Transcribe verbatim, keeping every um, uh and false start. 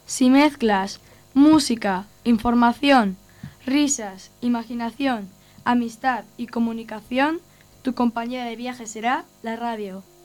Si mezclas música, información, risas, imaginación, amistad y comunicación, tu compañera de viaje será la radio.